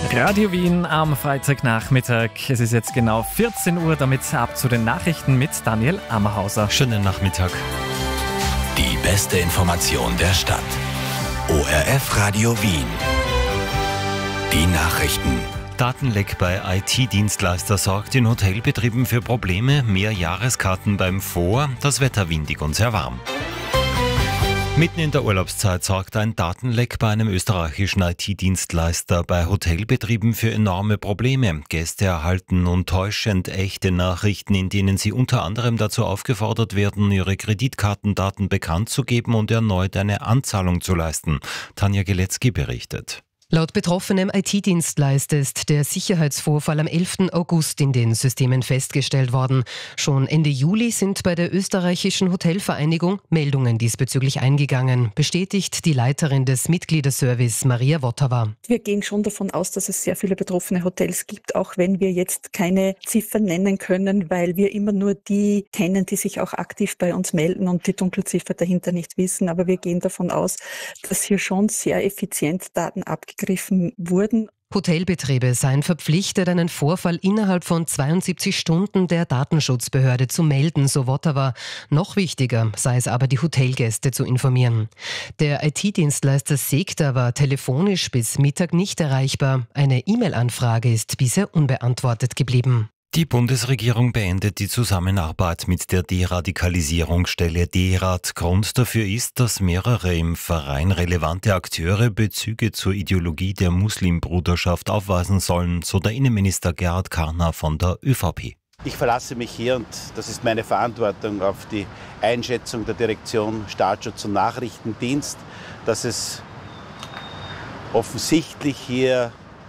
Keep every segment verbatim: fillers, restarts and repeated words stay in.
Radio Wien am Freitagnachmittag. Es ist jetzt genau vierzehn Uhr, damit ab zu den Nachrichten mit Daniel Ammerhauser. Schönen Nachmittag. Die beste Information der Stadt. O R F Radio Wien. Die Nachrichten. Datenleck bei I T-Dienstleister sorgt in Hotelbetrieben für Probleme. Mehr Jahreskarten beim Vor. Das Wetter windig und sehr warm. Mitten in der Urlaubszeit sorgt ein Datenleck bei einem österreichischen I T-Dienstleister bei Hotelbetrieben für enorme Probleme. Gäste erhalten nun täuschend echte Nachrichten, in denen sie unter anderem dazu aufgefordert werden, ihre Kreditkartendaten bekannt zu geben und erneut eine Anzahlung zu leisten. Tanja Geletzky berichtet. Laut betroffenem I T-Dienstleister ist der Sicherheitsvorfall am elften August in den Systemen festgestellt worden. Schon Ende Juli sind bei der österreichischen Hotelvereinigung Meldungen diesbezüglich eingegangen, bestätigt die Leiterin des Mitgliederservice Maria Votava. Wir gehen schon davon aus, dass es sehr viele betroffene Hotels gibt, auch wenn wir jetzt keine Ziffern nennen können, weil wir immer nur die kennen, die sich auch aktiv bei uns melden und die Dunkelziffer dahinter nicht wissen. Aber wir gehen davon aus, dass hier schon sehr effizient Daten abgegriffen wurden. Hotelbetriebe seien verpflichtet, einen Vorfall innerhalb von zweiundsiebzig Stunden der Datenschutzbehörde zu melden, so Votava. Noch wichtiger sei es aber, die Hotelgäste zu informieren. Der I T-Dienstleister Segda war telefonisch bis Mittag nicht erreichbar. Eine E-Mail-Anfrage ist bisher unbeantwortet geblieben. Die Bundesregierung beendet die Zusammenarbeit mit der Deradikalisierungsstelle D R A D. Grund dafür ist, dass mehrere im Verein relevante Akteure Bezüge zur Ideologie der Muslimbruderschaft aufweisen sollen, so der Innenminister Gerhard Karner von der ÖVP. Ich verlasse mich hier, und das ist meine Verantwortung, auf die Einschätzung der Direktion Staatsschutz und Nachrichtendienst, dass es offensichtlich hier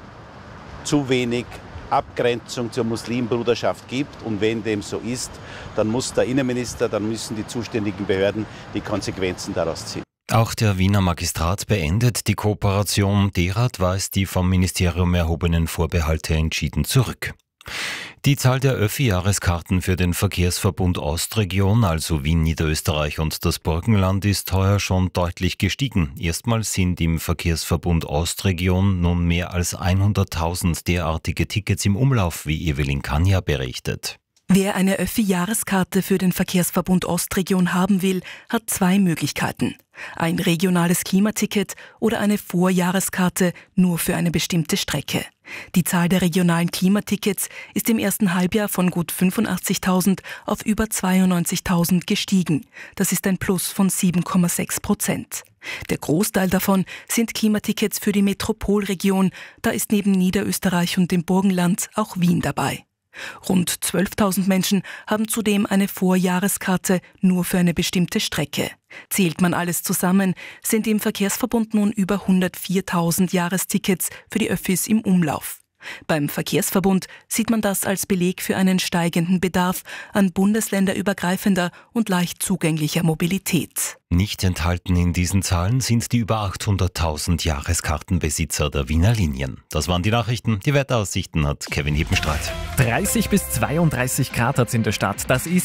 zu wenig Abgrenzung zur Muslimbruderschaft gibt, und wenn dem so ist, dann muss der Innenminister, dann müssen die zuständigen Behörden die Konsequenzen daraus ziehen. Auch der Wiener Magistrat beendet die Kooperation. D R A D weist die vom Ministerium erhobenen Vorbehalte entschieden zurück. Die Zahl der Öffi-Jahreskarten für den Verkehrsverbund Ostregion, also Wien, Niederösterreich und das Burgenland, ist heuer schon deutlich gestiegen. Erstmals sind im Verkehrsverbund Ostregion nun mehr als hunderttausend derartige Tickets im Umlauf, wie Evelyn Kanja berichtet. Wer eine Öffi-Jahreskarte für den Verkehrsverbund Ostregion haben will, hat zwei Möglichkeiten. Ein regionales Klimaticket oder eine Vorjahreskarte nur für eine bestimmte Strecke. Die Zahl der regionalen Klimatickets ist im ersten Halbjahr von gut fünfundachtzigtausend auf über zweiundneunzigtausend gestiegen. Das ist ein Plus von sieben Komma sechs Prozent. Der Großteil davon sind Klimatickets für die Metropolregion. Da ist neben Niederösterreich und dem Burgenland auch Wien dabei. Rund zwölftausend Menschen haben zudem eine Vorjahreskarte nur für eine bestimmte Strecke. Zählt man alles zusammen, sind im Verkehrsverbund nun über hundertviertausend Jahrestickets für die Öffis im Umlauf. Beim Verkehrsverbund sieht man das als Beleg für einen steigenden Bedarf an bundesländerübergreifender und leicht zugänglicher Mobilität. Nicht enthalten in diesen Zahlen sind die über achthunderttausend Jahreskartenbesitzer der Wiener Linien. Das waren die Nachrichten. Die Wetter-Aussichten hat Kevin Hebenstreit. dreißig bis zweiunddreißig Grad hat es in der Stadt. Das ist